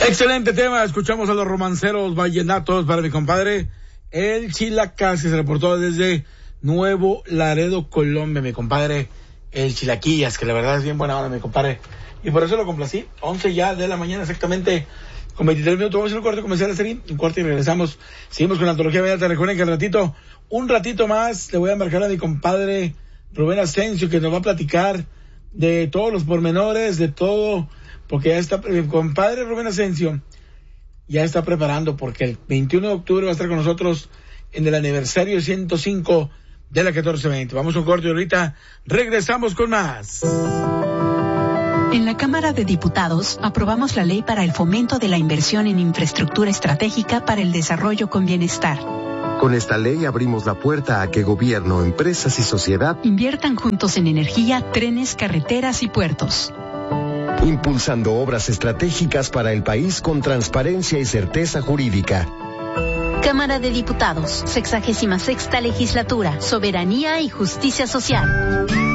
Excelente tema, escuchamos a los romanceros vallenatos para mi compadre El Chilacas, que se reportó desde Nuevo Laredo, Colombia, mi compadre El Chilaquillas, que la verdad es bien buena onda, mi compadre, y por eso lo complací. 11 ya de la mañana exactamente, con 23 minutos, vamos a hacer un corte comercial, un corte y regresamos, seguimos con la antología vallenata. Recuerden que un ratito más, le voy a marcar a mi compadre Rubén Asensio, que nos va a platicar de todos los pormenores, de todo, porque ya está, mi compadre Rubén Asensio ya está preparando, porque el 21 de octubre va a estar con nosotros en el aniversario 105 de la 1420. Vamos a un corte y ahorita regresamos con más. En la Cámara de Diputados aprobamos la ley para el fomento de la inversión en infraestructura estratégica para el desarrollo con bienestar. Con esta ley abrimos la puerta a que gobierno, empresas y sociedad inviertan juntos en energía, trenes, carreteras y puertos. Impulsando obras estratégicas para el país con transparencia y certeza jurídica. Cámara de Diputados, 66ª Legislatura, Soberanía y Justicia Social.